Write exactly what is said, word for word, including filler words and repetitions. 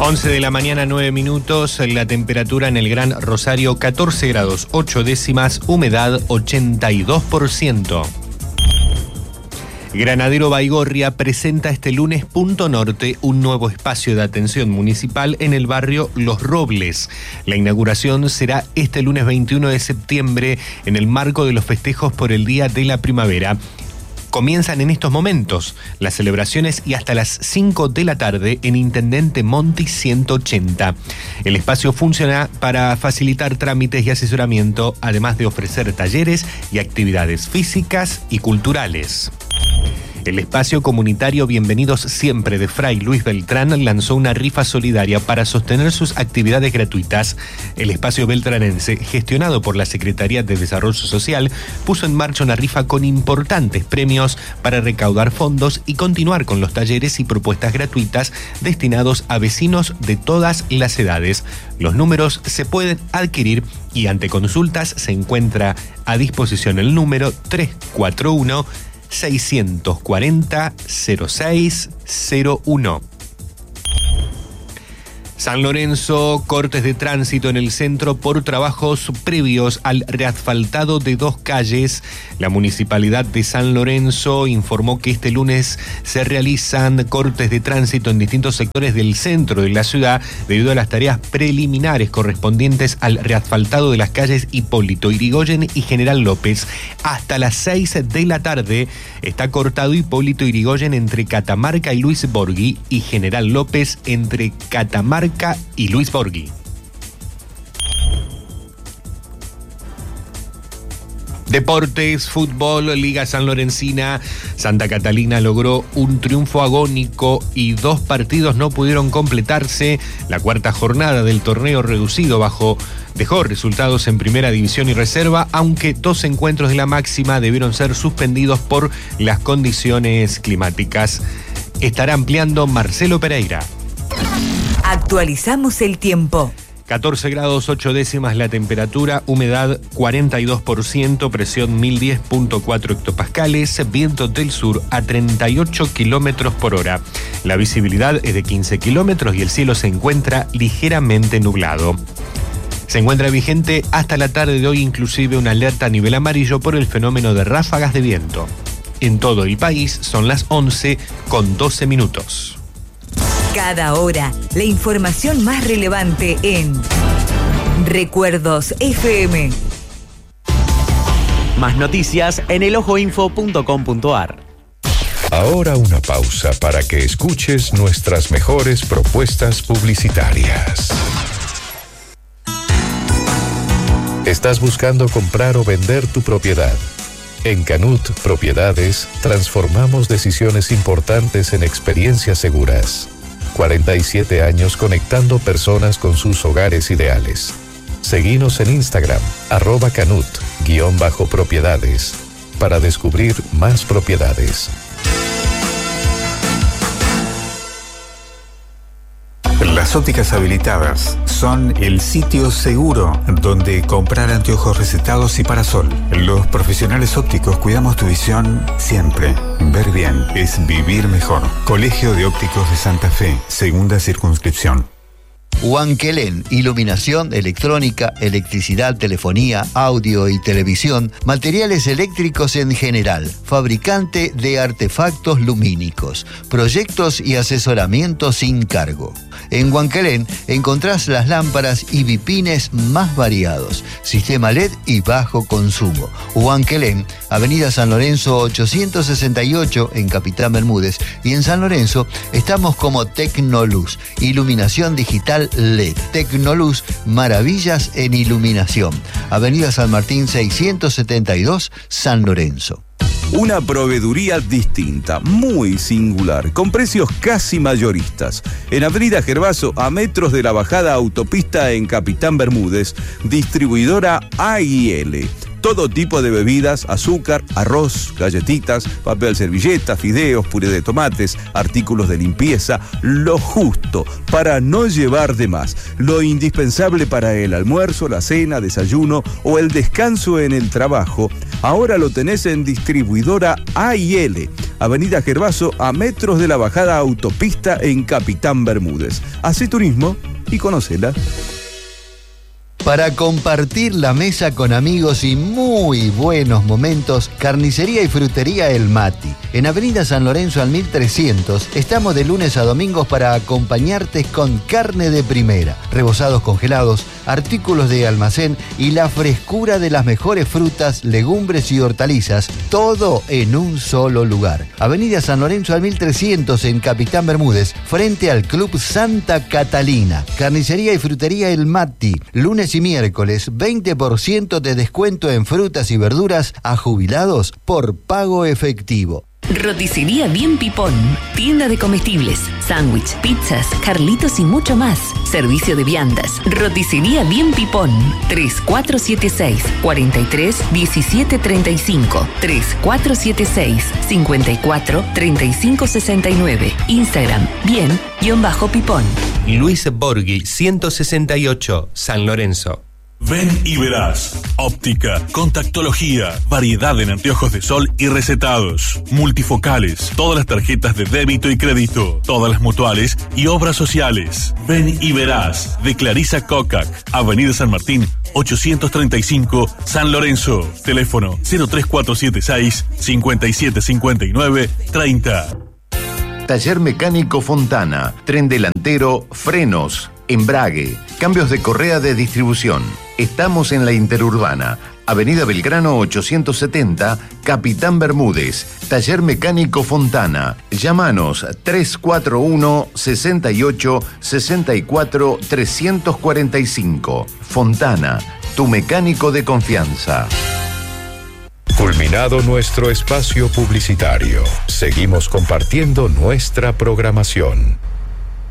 once de la mañana, nueve minutos, la temperatura en el Gran Rosario catorce grados, ocho décimas, humedad ochenta y dos por ciento. Granadero Baigorria presenta este lunes Punto Norte, un nuevo espacio de atención municipal en el barrio Los Robles. La inauguración será este lunes veintiuno de septiembre en el marco de los festejos por el Día de la Primavera. Comienzan en estos momentos las celebraciones y hasta las cinco de la tarde en Intendente Monti ciento ochenta. El espacio funciona para facilitar trámites y asesoramiento, además de ofrecer talleres y actividades físicas y culturales. El espacio comunitario Bienvenidos Siempre de Fray Luis Beltrán lanzó una rifa solidaria para sostener sus actividades gratuitas. El espacio beltranense, gestionado por la Secretaría de Desarrollo Social, puso en marcha una rifa con importantes premios para recaudar fondos y continuar con los talleres y propuestas gratuitas destinados a vecinos de todas las edades. Los números se pueden adquirir y ante consultas se encuentra a disposición el número tres cuatro uno, seiscientos cuarenta, cero seis cero uno. San Lorenzo, cortes de tránsito en el centro por trabajos previos al reasfaltado de dos calles. La Municipalidad de San Lorenzo informó que este lunes se realizan cortes de tránsito en distintos sectores del centro de la ciudad debido a las tareas preliminares correspondientes al reasfaltado de las calles Hipólito Yrigoyen y General López. Hasta las seis de la tarde está cortado Hipólito Yrigoyen entre Catamarca y Luis Borghi y General López entre Catamarca y Luis Borghi. Deportes, fútbol, Liga Sanlorencina. Santa Catalina logró un triunfo agónico y dos partidos no pudieron completarse. La cuarta jornada del torneo reducido bajo dejó resultados en primera división y reserva, aunque dos encuentros de la máxima debieron ser suspendidos por las condiciones climáticas. Estará ampliando Marcelo Pereira. Actualizamos el tiempo. catorce grados, ocho décimas la temperatura, humedad cuarenta y dos por ciento, presión mil diez punto cuatro hectopascales, viento del sur a treinta y ocho kilómetros por hora. La visibilidad es de quince kilómetros y el cielo se encuentra ligeramente nublado. Se encuentra vigente hasta la tarde de hoy inclusive una alerta a nivel amarillo por el fenómeno de ráfagas de viento. En todo el país son las once con doce minutos. Cada hora, la información más relevante en Recuerdos F M. Más noticias en el ojo info punto com punto a r. Ahora una pausa para que escuches nuestras mejores propuestas publicitarias. ¿Estás buscando comprar o vender tu propiedad? En Canut Propiedades transformamos decisiones importantes en experiencias seguras. cuarenta y siete años conectando personas con sus hogares ideales. Seguinos en Instagram, arroba Canut, guión bajo propiedades, para descubrir más propiedades. Las ópticas habilitadas son el sitio seguro donde comprar anteojos recetados y parasol. Los profesionales ópticos cuidamos tu visión siempre. Ver bien es vivir mejor. Colegio de Ópticos de Santa Fe, segunda circunscripción. Huanquelén, iluminación, electrónica, electricidad, telefonía, audio y televisión, materiales eléctricos en general, fabricante de artefactos lumínicos, proyectos y asesoramiento sin cargo. En Huanquelén encontrás las lámparas y bipines más variados, sistema L E D y bajo consumo. Huanquelén, Avenida San Lorenzo ochocientos sesenta y ocho en Capitán Bermúdez, y en San Lorenzo estamos como Tecnoluz, iluminación digital L E D. Tecnoluz, maravillas en iluminación. Avenida San Martín seiscientos setenta y dos, San Lorenzo. Una proveeduría distinta, muy singular, con precios casi mayoristas. En Avenida Gervaso, a metros de la bajada autopista en Capitán Bermúdez, distribuidora A y L. Todo tipo de bebidas, azúcar, arroz, galletitas, papel servilleta, fideos, puré de tomates, artículos de limpieza, lo justo para no llevar de más. Lo indispensable para el almuerzo, la cena, desayuno o el descanso en el trabajo. Ahora lo tenés en distribuidora A y L. Avenida Gervaso, a metros de la bajada autopista en Capitán Bermúdez. Hacé turismo y conócela. Para compartir la mesa con amigos y muy buenos momentos, Carnicería y Frutería El Mati. En Avenida San Lorenzo al mil trescientos, estamos de lunes a domingos para acompañarte con carne de primera, rebozados congelados, artículos de almacén y la frescura de las mejores frutas, legumbres y hortalizas, todo en un solo lugar. Avenida San Lorenzo al mil trescientos en Capitán Bermúdez, frente al Club Santa Catalina. Carnicería y Frutería El Mati, lunes y miércoles, veinte por ciento de descuento en frutas y verduras a jubilados por pago efectivo. Roticería Bien Pipón, tienda de comestibles, sándwich, pizzas, Carlitos y mucho más. Servicio de viandas. Roticería Bien Pipón, tres cuatro siete seis, cuatro tres, uno siete tres cinco, tres cuatro siete seis, cinco cuatro, tres cinco seis nueve. Instagram, bien-pipón. Luis Borghi, ciento sesenta y ocho, San Lorenzo. Ven y verás. Óptica, contactología, variedad en anteojos de sol y recetados, multifocales, todas las tarjetas de débito y crédito, todas las mutuales y obras sociales. Ven y verás. De Clarisa Cocac, Avenida San Martín, ochocientos treinta y cinco, San Lorenzo. Teléfono cero tres cuatro siete seis, cinco siete cinco nueve, treinta. Taller Mecánico Fontana, tren delantero, frenos, embrague, cambios de correa de distribución. Estamos en la Interurbana, Avenida Belgrano ochocientos setenta, Capitán Bermúdez. Taller Mecánico Fontana. Llámanos tres cuatro uno, seis ocho, seis cuatro, tres cuatro cinco. Fontana, tu mecánico de confianza. Culminado nuestro espacio publicitario, seguimos compartiendo nuestra programación.